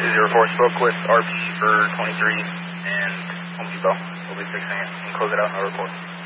204, spoke with RP for 23 and Home Depot. We'll be fixing it and close it out in our report.